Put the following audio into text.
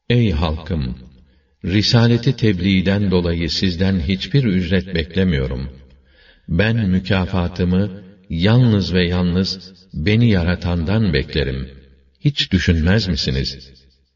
Ey halkım! Risaleti tebliğden dolayı sizden hiçbir ücret beklemiyorum. Ben mükafatımı yalnız ve yalnız beni yaratandan beklerim. Hiç düşünmez misiniz?